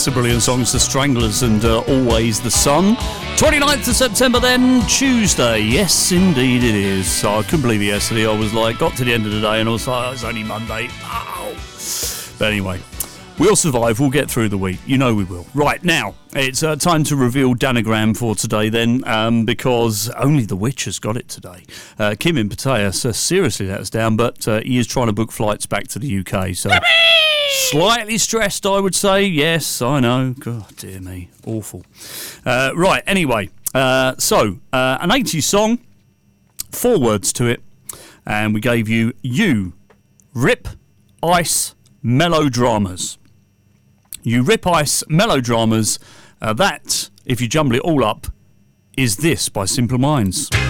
Some brilliant songs, The Stranglers and Always the Sun. 29th of September then, Tuesday. Yes, indeed it is. So I couldn't believe it yesterday. I was like, got to the end of the day and I was like, oh, it's only Monday. Oh. But anyway, we'll survive. We'll get through the week. You know we will. Right, now, it's time to reveal Danagram for today then, because only the witch has got it today. Kim in Pattaya, so seriously let us down, but he is trying to book flights back to the UK, so... Slightly stressed, I would say. Yes, I know. God, dear me. Awful. Right, anyway. An 80s song, 4 words to it, and we gave you Rip Ice Melodramas. You Rip Ice Melodramas. That, if you jumble it all up, is this by Simple Minds.